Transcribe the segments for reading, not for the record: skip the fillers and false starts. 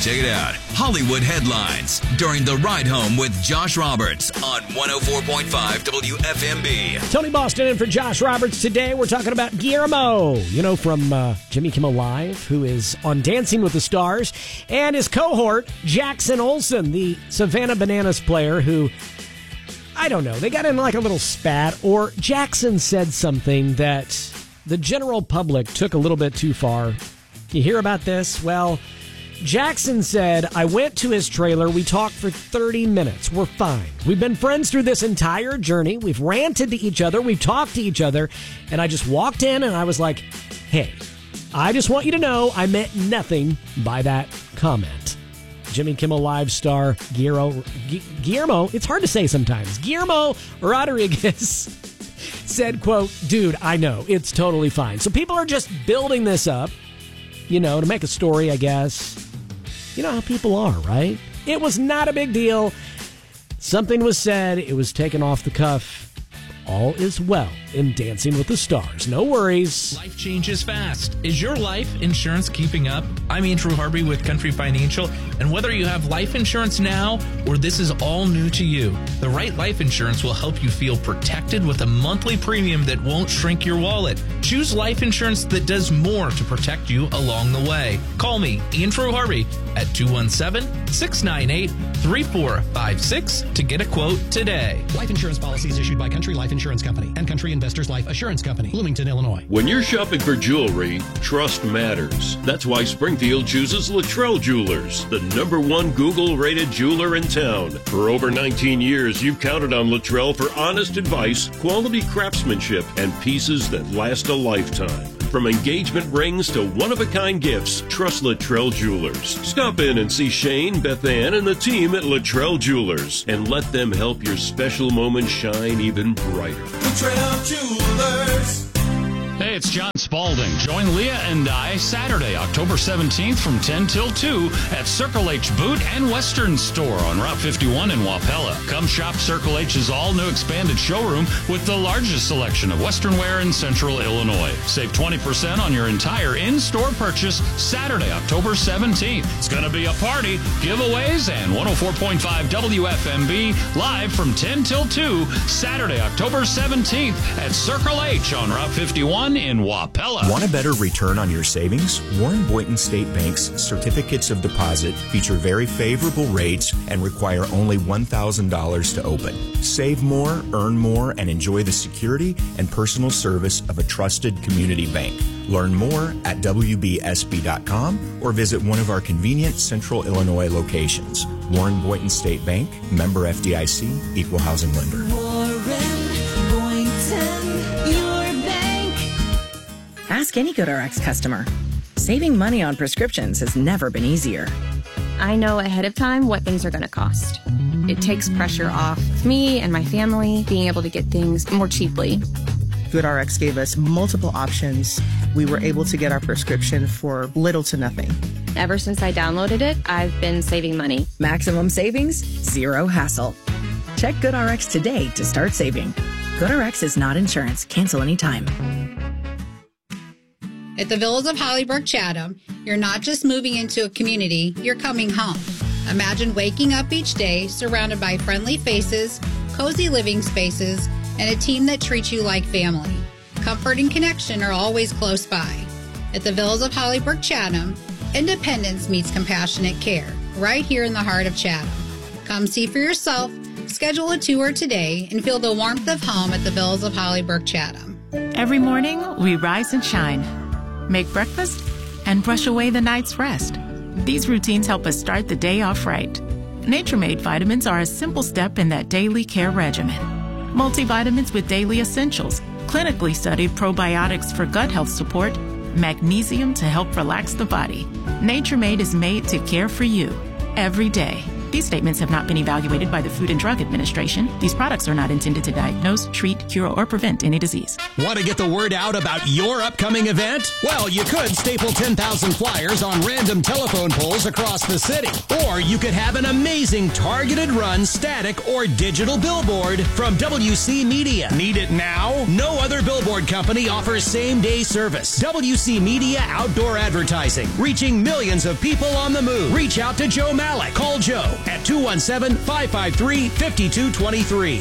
Check it out. Hollywood headlines during the ride home with Josh Roberts on 104.5 WFMB. Tony Boston in for Josh Roberts. Today we're talking about Guillermo, from Jimmy Kimmel Live, who is on Dancing with the Stars, and his cohort, Jackson Olsen, the Savannah Bananas player who, I don't know, they got in like a little spat, or Jackson said something that the general public took a little bit too far. You hear about this? Well, Jackson said, I went to his trailer. We talked for 30 minutes. We're fine. We've been friends through this entire journey. We've ranted to each other. We've talked to each other. And I just walked in and I was like, hey, I just want you to know I meant nothing by that comment. Jimmy Kimmel Live star Guillermo, it's hard to say sometimes, Guillermo Rodriguez said, quote, dude, I know, it's totally fine. So people are just building this up, to make a story, I guess. You know how people are, right? It was not a big deal. Something was said. It was taken off the cuff. All is well in Dancing with the Stars. No worries. Life changes fast. Is your life insurance keeping up? I'm Andrew Harvey with Country Financial, and whether you have life insurance now or this is all new to you, the right life insurance will help you feel protected with a monthly premium that won't shrink your wallet. Choose life insurance that does more to protect you along the way. Call me, Andrew Harvey, at 217-698-3456 to get a quote today. Life insurance policies issued by Country Life Insurance Company and Country Investors Life Assurance Company, Bloomington, Illinois. When you're shopping for jewelry, trust matters. That's why Springfield chooses Luttrell Jewelers, the #1 Google-rated jeweler in town. For over 19 years, you've counted on Luttrell for honest advice, quality craftsmanship, and pieces that last a lifetime. From engagement rings to one-of-a-kind gifts, trust Luttrell Jewelers. Stop in and see Shane, Beth Ann, and the team at Luttrell Jewelers, and let them help your special moment shine even brighter. Luttrell Jewelers. Hey, it's John Spalding. Join Leah and I Saturday, October 17th from 10 till 2 at Circle H Boot and Western Store on Route 51 in Wapella. Come shop Circle H's all-new expanded showroom with the largest selection of Western wear in Central Illinois. Save 20% on your entire in-store purchase Saturday, October 17th. It's going to be a party, giveaways, and 104.5 WFMB live from 10 till 2 Saturday, October 17th at Circle H on Route 51 in Wapella. Want a better return on your savings? Warren Boynton State Bank's certificates of deposit feature very favorable rates and require only $1,000 to open. Save more, earn more, and enjoy the security and personal service of a trusted community bank. Learn more at WBSB.com or visit one of our convenient Central Illinois locations. Warren Boynton State Bank, member FDIC, equal housing lender. Warren Boynton, your bank. Ask any GoodRx customer. Saving money on prescriptions has never been easier. I know ahead of time what things are going to cost. It takes pressure off me and my family being able to get things more cheaply. GoodRx gave us multiple options. We were able to get our prescription for little to nothing. Ever since I downloaded it, I've been saving money. Maximum savings, zero hassle. Check GoodRx today to start saving. GoodRx is not insurance. Cancel anytime. At the Villas of Hollybrook Chatham, you're not just moving into a community, you're coming home. Imagine waking up each day surrounded by friendly faces, cozy living spaces, and a team that treats you like family. Comfort and connection are always close by. At the Villas of Hollybrook Chatham, independence meets compassionate care, right here in the heart of Chatham. Come see for yourself, schedule a tour today, and feel the warmth of home at the Villas of Hollybrook Chatham. Every morning, we rise and shine, make breakfast, and brush away the night's rest. These routines help us start the day off right. Nature Made vitamins are a simple step in that daily care regimen. Multivitamins with daily essentials, clinically studied probiotics for gut health support, magnesium to help relax the body. Nature Made is made to care for you every day. These statements have not been evaluated by the Food and Drug Administration. These products are not intended to diagnose, treat, cure, or prevent any disease. Want to get the word out about your upcoming event? Well, you could staple 10,000 flyers on random telephone poles across the city. Or you could have an amazing targeted run, static, or digital billboard from WC Media. Need it now? No other billboard company offers same-day service. WC Media Outdoor Advertising, reaching millions of people on the move. Reach out to Joe Malik. Call Joe at 217-553-5223.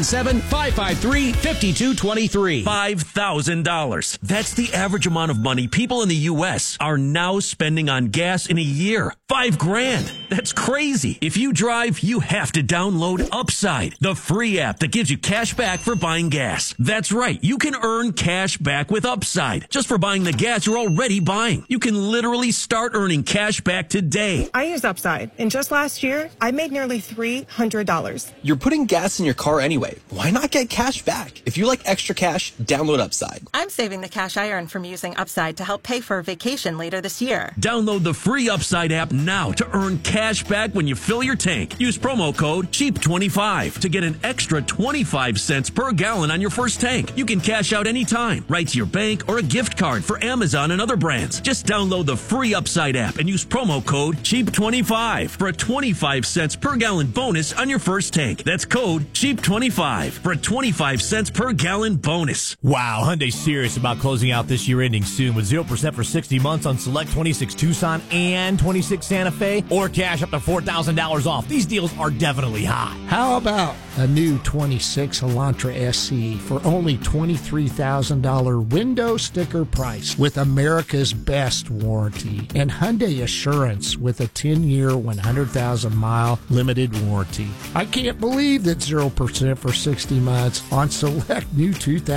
217-553-5223. $5,000. That's the average amount of money people in the U.S. are now spending on gas in a year. $5,000. That's crazy. If you drive, you have to download Upside, the free app that gives you cash back for buying gas. That's right. You can earn cash back with Upside just for buying the gas you're already buying. You can literally start earning cash back today. I use Upside, and just last year, I made nearly $300. You're putting gas in your car anyway. Why not get cash back? If you like extra cash, download Upside. I'm saving the cash I earn from using Upside to help pay for a vacation later this year. Download the free Upside app now to earn cash back when you fill your tank. Use promo code CHEAP25 to get an extra 25 cents per gallon on your first tank. You can cash out anytime, right to your bank or a gift card for Amazon and other brands. Just download the free Upside app and use promo code CHEAP25 for a 25 cents per gallon bonus on your first tank. That's code CHEAP25 for a 25 cents per gallon bonus. Wow, Hyundai's serious about closing out this year ending soon with 0% for 60 months on select 26 Tucson and 26 Santa Fe, or cash up to $4,000 off. These deals are definitely hot. How about a new 26 Elantra SE for only $23,000 window sticker price with America's best warranty and Hyundai Assurance with a 10-year, 100,000-mile limited warranty. I can't believe that 0% for 60 months on select new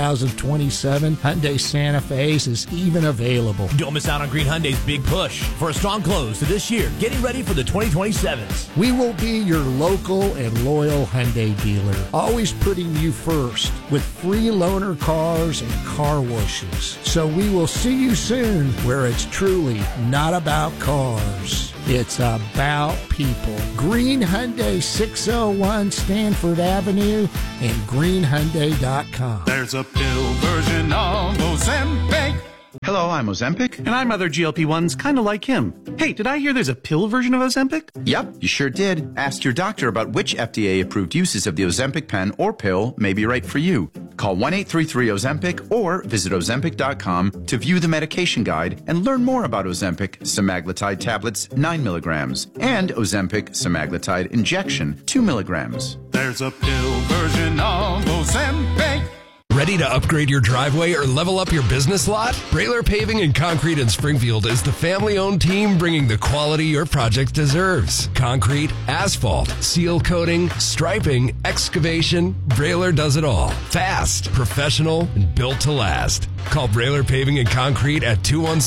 2027 Hyundai Santa Fe's is even available. Don't miss out on Green Hyundai's big push for a strong close to this year, getting ready for the 2027s. We will be your local and loyal Hyundai dealer, always putting you first with free loaner cars and car washes. So we will see you soon where it's truly not about cars. It's about people. Green Hyundai 601 Stanford Avenue and greenhyundai.com. There's a pill version of Ozempic. Hello, I'm Ozempic. And I'm other GLP-1s kind of like him. Hey, did I hear there's a pill version of Ozempic? Yep, you sure did. Ask your doctor about which FDA-approved uses of the Ozempic pen or pill may be right for you. Call 1-833-OZEMPIC or visit Ozempic.com to view the medication guide and learn more about Ozempic semaglutide tablets 9 milligrams and Ozempic semaglutide injection 2 milligrams. There's a pill version of Ozempic. Ready to upgrade your driveway or level up your business lot? Brailer Paving and Concrete in Springfield is the family-owned team bringing the quality your project deserves. Concrete, asphalt, seal coating, striping, excavation, Brailer does it all. Fast, professional, and built to last. Call Brailer Paving and Concrete at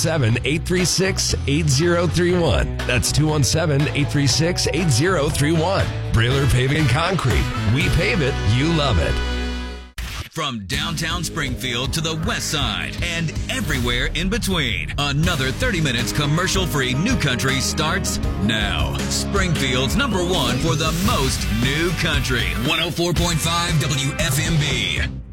217-836-8031. That's 217-836-8031. Brailer Paving and Concrete. We pave it, you love it. From downtown Springfield to the west side and everywhere in between, another 30 minutes commercial-free New Country starts now. Springfield's #1 for the most new country. 104.5 WFMB.